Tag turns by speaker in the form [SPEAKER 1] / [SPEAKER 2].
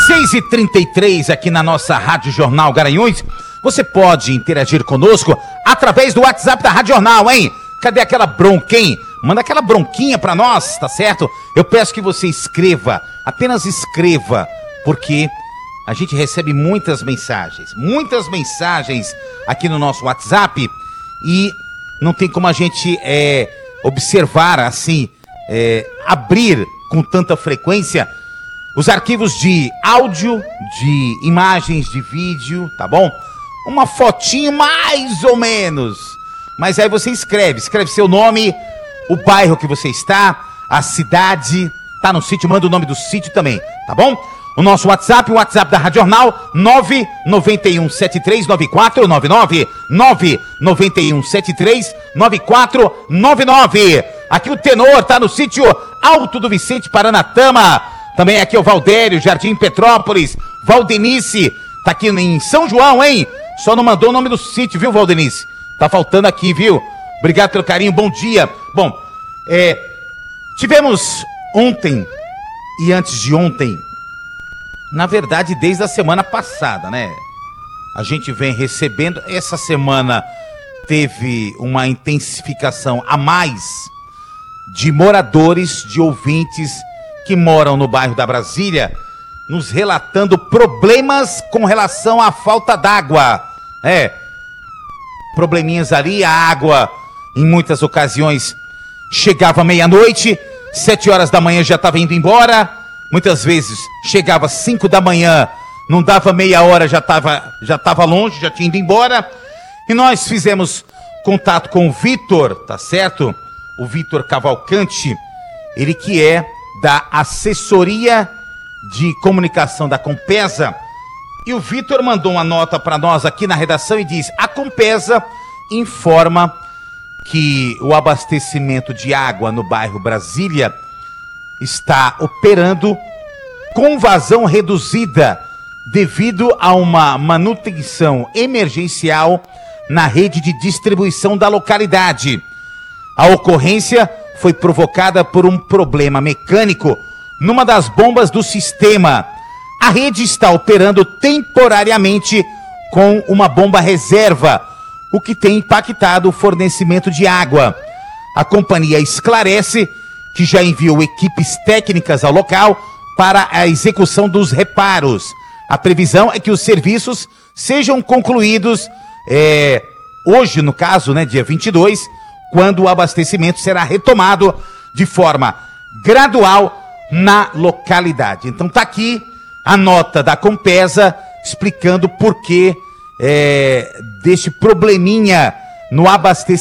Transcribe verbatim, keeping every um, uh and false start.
[SPEAKER 1] seis e trinta e três aqui na nossa Rádio Jornal Garanhuns. Você pode interagir conosco através do WhatsApp da Rádio Jornal, hein? Cadê aquela bronca, hein? Manda aquela bronquinha pra nós, tá certo? Eu peço que você escreva, apenas escreva, porque a gente recebe muitas mensagens, muitas mensagens aqui no nosso WhatsApp e não tem como a gente é, observar assim, é, abrir com tanta frequência os arquivos de áudio, de imagens, de vídeo, tá bom? Uma fotinho mais ou menos. Mas aí você escreve, escreve seu nome, o bairro que você está, a cidade, tá no sítio, manda o nome do sítio também, tá bom? O nosso WhatsApp, o WhatsApp da Rádio Jornal, nove nove um sete três nove quatro nove nove, nove nove um sete três nove quatro nove nove. Aqui o Tenor tá no sítio Alto do Vicente, Paranatama. Também aqui o Valdério, Jardim Petrópolis, Valdenice, tá aqui em São João, hein? Só não mandou o nome do sítio, viu, Valdenice? Tá faltando aqui, viu? Obrigado pelo carinho, bom dia. Bom, é, tivemos ontem e antes de ontem, na verdade, desde a semana passada, né? A gente vem recebendo, essa semana teve uma intensificação a mais de moradores, de ouvintes que moram no bairro da Brasília, nos relatando problemas com relação à falta d'água. É, probleminhas ali, a água em muitas ocasiões chegava meia-noite, sete horas da manhã já estava indo embora, muitas vezes chegava cinco da manhã, não dava meia hora, já estava já estava longe, já tinha ido embora. E nós fizemos contato com o Vitor, tá certo? O Vitor Cavalcante, ele que é da assessoria de comunicação da Compesa, e o Vitor mandou uma nota para nós aqui na redação e diz: a Compesa informa que o abastecimento de água no bairro Brasília está operando com vazão reduzida devido a uma manutenção emergencial na rede de distribuição da localidade. A ocorrência foi provocada por um problema mecânico numa das bombas do sistema. A rede está operando temporariamente com uma bomba reserva, o que tem impactado o fornecimento de água. A companhia esclarece que já enviou equipes técnicas ao local para a execução dos reparos. A previsão é que os serviços sejam concluídos é, hoje, no caso, né, dia vinte e dois, quando o abastecimento será retomado de forma gradual na localidade. Então tá aqui a nota da Compesa explicando por que é, deste probleminha no abastecimento